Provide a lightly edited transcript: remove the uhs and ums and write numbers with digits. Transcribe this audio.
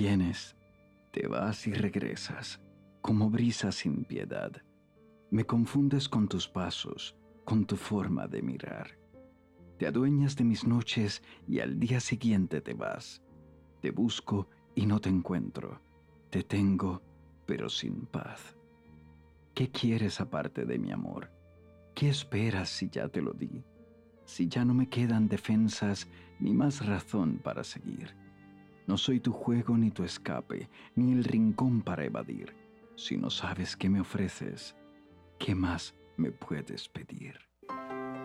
Vienes, te vas y regresas, como brisa sin piedad. Me confundes con tus pasos, con tu forma de mirar. Te adueñas de mis noches y al día siguiente te vas. Te busco y no te encuentro. Te tengo, pero sin paz. ¿Qué quieres aparte de mi amor? ¿Qué esperas si ya te lo di? Si ya no me quedan defensas ni más razón para seguir. No soy tu juego ni tu escape, ni el rincón para evadir. Si no sabes qué me ofreces, ¿qué más me puedes pedir?